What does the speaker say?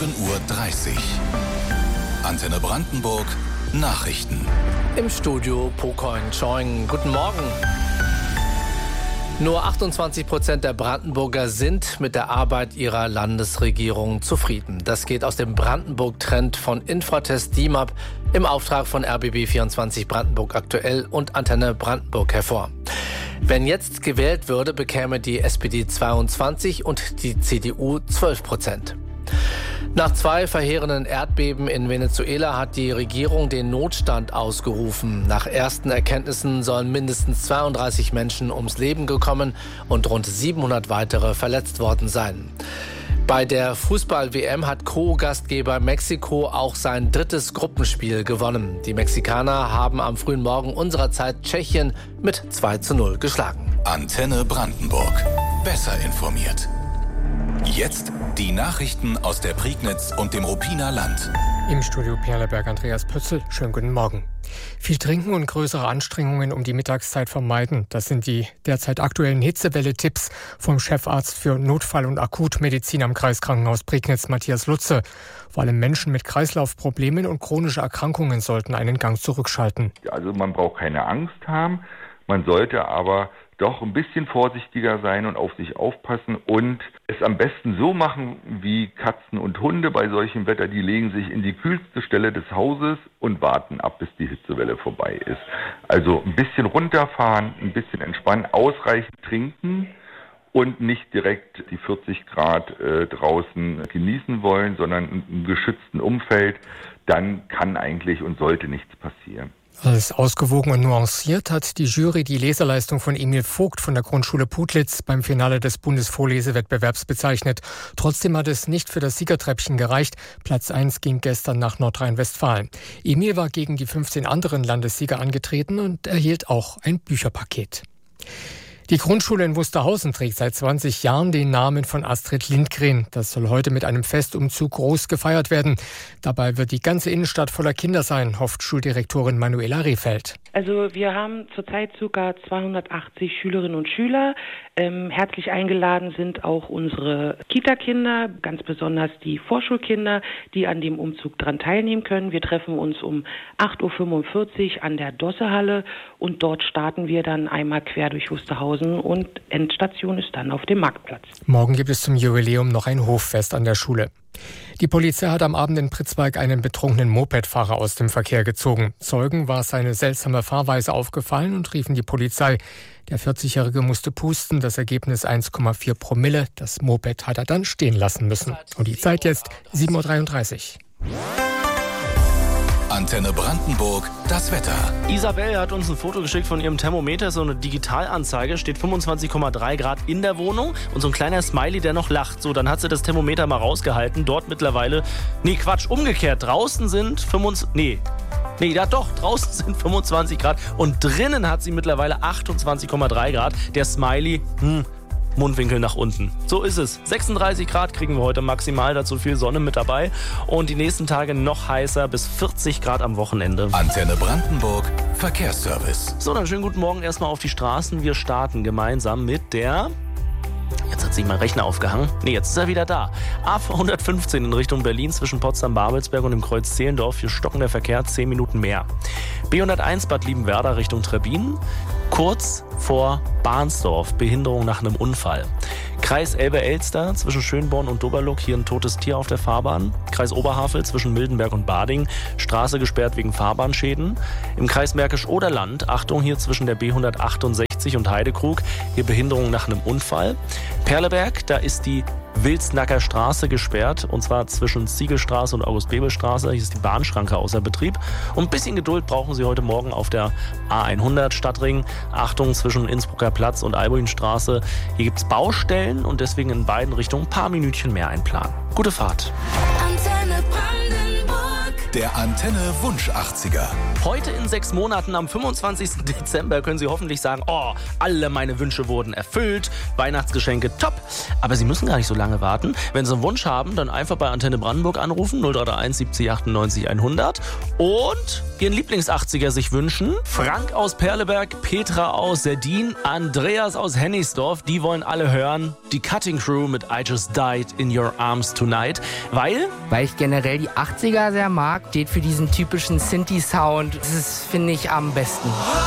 7:30 Uhr. Antenne Brandenburg Nachrichten. Im Studio Pocoin Choing. Guten Morgen. Nur 28% der Brandenburger sind mit der Arbeit ihrer Landesregierung zufrieden. Das geht aus dem Brandenburg-Trend von Infratest DIMAP im Auftrag von RBB24 Brandenburg aktuell und Antenne Brandenburg hervor. Wenn jetzt gewählt würde, bekäme die SPD 22 und die CDU 12%. Nach 2 verheerenden Erdbeben in Venezuela hat die Regierung den Notstand ausgerufen. Nach ersten Erkenntnissen sollen mindestens 32 Menschen ums Leben gekommen und rund 700 weitere verletzt worden sein. Bei der Fußball-WM hat Co-Gastgeber Mexiko auch sein 3. Gruppenspiel gewonnen. Die Mexikaner haben am frühen Morgen unserer Zeit Tschechien mit 2:0 geschlagen. Antenne Brandenburg. Besser informiert. Jetzt die Nachrichten aus der Prignitz und dem Ruppiner Land. Im Studio Perleberg Andreas Pötzl. Schönen guten Morgen. Viel trinken und größere Anstrengungen um die Mittagszeit vermeiden. Das sind die derzeit aktuellen Hitzewelle-Tipps vom Chefarzt für Notfall- und Akutmedizin am Kreiskrankenhaus Prignitz, Matthias Lutze. Vor allem Menschen mit Kreislaufproblemen und chronischen Erkrankungen sollten einen Gang zurückschalten. Also man braucht keine Angst haben, man sollte aber doch ein bisschen vorsichtiger sein und auf sich aufpassen und es am besten so machen wie Katzen und Hunde bei solchem Wetter. Die legen sich in die kühlste Stelle des Hauses und warten ab, bis die Hitzewelle vorbei ist. Also ein bisschen runterfahren, ein bisschen entspannen, ausreichend trinken und nicht direkt die 40 Grad draußen genießen wollen, sondern im geschützten Umfeld. Dann kann eigentlich und sollte nichts passieren. Als ausgewogen und nuanciert hat die Jury die Leserleistung von Emil Vogt von der Grundschule Putlitz beim Finale des Bundesvorlesewettbewerbs bezeichnet. Trotzdem hat es nicht für das Siegertreppchen gereicht. Platz 1 ging gestern nach Nordrhein-Westfalen. Emil war gegen die 15 anderen Landessieger angetreten und erhielt auch ein Bücherpaket. Die Grundschule in Wusterhausen trägt seit 20 Jahren den Namen von Astrid Lindgren. Das soll heute mit einem Festumzug groß gefeiert werden. Dabei wird die ganze Innenstadt voller Kinder sein, hofft Schuldirektorin Manuela Rehfeld. Also wir haben zurzeit ca. 280 Schülerinnen und Schüler. Herzlich eingeladen sind auch unsere Kita-Kinder, ganz besonders die Vorschulkinder, die an dem Umzug dran teilnehmen können. Wir treffen uns um 8:45 Uhr an der Dossehalle und dort starten wir dann einmal quer durch Wusterhausen und Endstation ist dann auf dem Marktplatz. Morgen gibt es zum Jubiläum noch ein Hoffest an der Schule. Die Polizei hat am Abend in Pritzwalk einen betrunkenen Mopedfahrer aus dem Verkehr gezogen. Zeugen war seine seltsame Fahrweise aufgefallen und riefen die Polizei. Der 40-Jährige musste pusten, das Ergebnis 1,4 Promille. Das Moped hat er dann stehen lassen müssen. Und die Zeit jetzt 7:33 Uhr. Antenne Brandenburg, das Wetter. Isabel hat uns ein Foto geschickt von ihrem Thermometer, so eine Digitalanzeige, steht 25,3 Grad in der Wohnung und so ein kleiner Smiley, der noch lacht. So, dann hat sie das Thermometer mal rausgehalten, dort mittlerweile, umgekehrt, draußen sind draußen sind 25 Grad und drinnen hat sie mittlerweile 28,3 Grad. Der Smiley, Mundwinkel nach unten. So ist es. 36 Grad kriegen wir heute maximal, dazu viel Sonne mit dabei. Und die nächsten Tage noch heißer, bis 40 Grad am Wochenende. Antenne Brandenburg, Verkehrsservice. So, dann schönen guten Morgen erstmal auf die Straßen. Wir starten gemeinsam mit der... Jetzt hat sich mein Rechner aufgehangen. Jetzt ist er wieder da. A115 in Richtung Berlin zwischen Potsdam-Babelsberg und dem Kreuz Zehlendorf. Hier stocken der Verkehr 10 Minuten mehr. B101 Bad Liebenwerda Richtung Trebbin. Kurz vor Bahnsdorf. Behinderung nach einem Unfall. Kreis Elbe-Elster zwischen Schönborn und Doberluck. Hier ein totes Tier auf der Fahrbahn. Kreis Oberhavel zwischen Mildenberg und Bading. Straße gesperrt wegen Fahrbahnschäden. Im Kreis Märkisch-Oderland. Achtung, hier zwischen der B168 und Heidekrug. Hier Behinderung nach einem Unfall. Perleberg, da ist die Wilsnacker Straße gesperrt, und zwar zwischen Ziegelstraße und August-Bebel-Straße. Hier ist die Bahnschranke außer Betrieb. Und ein bisschen Geduld brauchen Sie heute Morgen auf der A100 Stadtring. Achtung, zwischen Innsbrucker Platz und Albuinstraße. Hier gibt es Baustellen und deswegen in beiden Richtungen ein paar Minütchen mehr einplanen. Gute Fahrt. Antenne Brandenburg. Der Antenne Wunsch 80er. Heute in 6 Monaten, am 25. Dezember, können Sie hoffentlich sagen, oh, alle meine Wünsche wurden erfüllt, Weihnachtsgeschenke top. Aber Sie müssen gar nicht so lange warten. Wenn Sie einen Wunsch haben, dann einfach bei Antenne Brandenburg anrufen, 0331 70 98 100 und Ihren Lieblings-80er sich wünschen. Frank aus Perleberg, Petra aus Serdin, Andreas aus Hennigsdorf, die wollen alle hören. Die Cutting Crew mit I Just Died in Your Arms Tonight. Weil ich generell die 80er sehr mag, steht für diesen typischen Synthi-Sound. Das ist, finde ich, am besten.